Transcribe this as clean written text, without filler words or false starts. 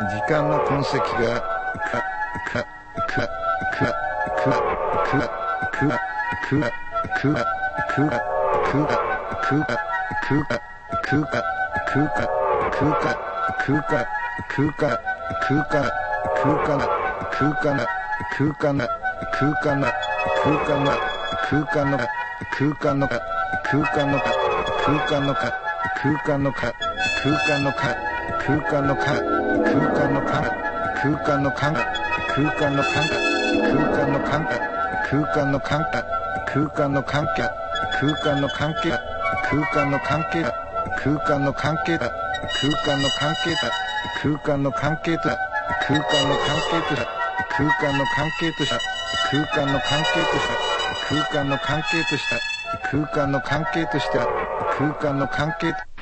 時間の痕跡が、か、か、か、か、くわ、くわ、くわ、くわ、くわ、くわ、くわ、くわ、くわ、くわ、くわ、くわ、空間、空間、空間、空間、空間、空間、空間、空間、空間の、空間の、空間の、空間の、空間の、空間の、空間の、空間の、空間の、空間の、空間の関係、空間の関係、空間の関係、空間の関係、空間の関係、空間の関係だ、空間の関係だ、空間の関係だ、空間の関係だ、空間の関係とした、空間の関係とした、空間の関係とした、空間の関係とした、空間の関係